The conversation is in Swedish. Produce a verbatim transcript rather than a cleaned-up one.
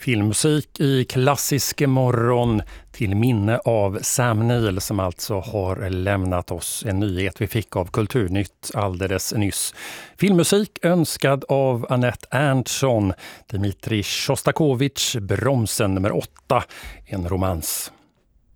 Filmmusik i klassisk morgon till minne av Sam Neill som alltså har lämnat oss. En nyhet vi fick av Kulturnytt alldeles nyss. Filmmusik önskad av Anette Erntsson, Dmitrij Shostakovich, Bromsen nummer åtta, en romans.